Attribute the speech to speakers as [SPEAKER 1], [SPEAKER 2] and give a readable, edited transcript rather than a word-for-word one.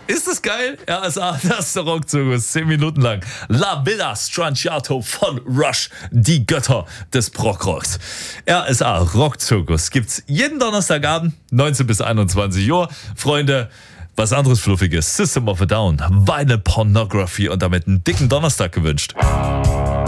[SPEAKER 1] Ist das geil? RSA, das ist der Rockzirkus, 10 Minuten lang. La Villa Stranciato von Rush, die Götter des Prog-Rocks. RSA, Rockzirkus, gibt's jeden Donnerstagabend, 19 bis 21 Uhr. Freunde, was anderes Fluffiges, System of a Down, Vinyl Pornography und damit einen dicken Donnerstag gewünscht.